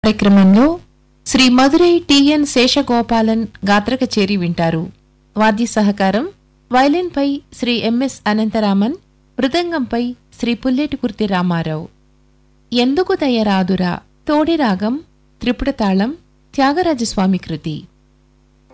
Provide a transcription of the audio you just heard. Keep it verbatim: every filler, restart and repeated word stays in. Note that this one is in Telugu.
కార్యక్రమంలో శ్రీ మధురై టిఎన్ శేషగోపాలన్ గాత్రకచేరి వింటారు. వాద్య సహకారం వైలిన్పై శ్రీ ఎంఎస్ అనంతరామన్, మృదంగంపై శ్రీ పుల్లేటికుర్తి రామారావు. ఎందుకు దయరాదురా తోడి రాగం త్రిపుట తాళం త్యాగరాజస్వామి కృతి.